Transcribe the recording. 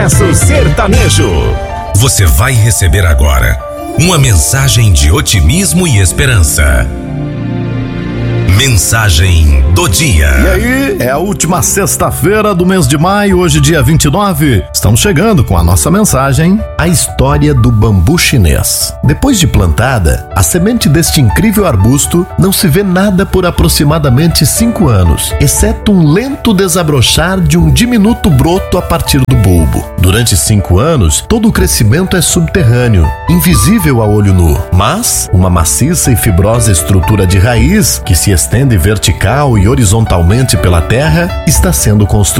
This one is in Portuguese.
Sucesso Sertanejo. Você vai receber agora uma mensagem de otimismo e esperança. Mensagem do dia. E aí, é a última sexta-feira do mês de maio, hoje dia 29. Estamos chegando com a nossa mensagem, a história do bambu chinês. Depois de plantada, a semente deste incrível arbusto não se vê nada por aproximadamente 5 anos, exceto um lento desabrochar de um diminuto broto a partir do bulbo. Durante 5 anos, todo o crescimento é subterrâneo, invisível a olho nu, mas uma maciça e fibrosa estrutura de raiz, que se estende vertical e horizontalmente pela terra, está sendo construída.